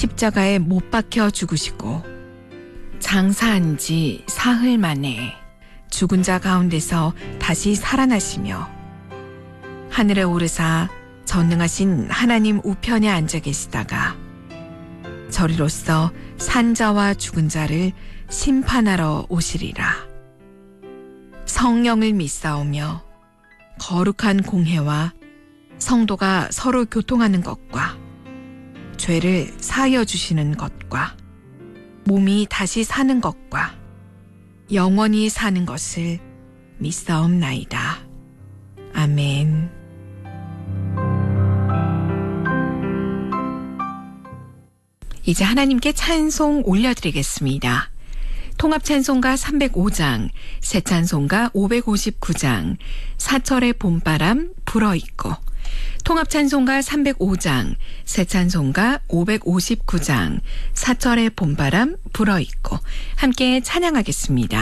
십자가에 못 박혀 죽으시고 장사한 지 사흘 만에 죽은 자 가운데서 다시 살아나시며 하늘에 오르사 전능하신 하나님 우편에 앉아 계시다가 저리로서 산자와 죽은 자를 심판하러 오시리라. 성령을 믿사오며 거룩한 공회와 성도가 서로 교통하는 것과 죄를 사하여 주시는 것과 몸이 다시 사는 것과 영원히 사는 것을 믿사옵나이다. 아멘. 이제 하나님께 찬송 올려드리겠습니다. 통합찬송가 305장, 새찬송가 559장, 사철의 봄바람 불어있고, 통합찬송가 305장, 새찬송가 559장, 사철의 봄바람 불어있고 함께 찬양하겠습니다.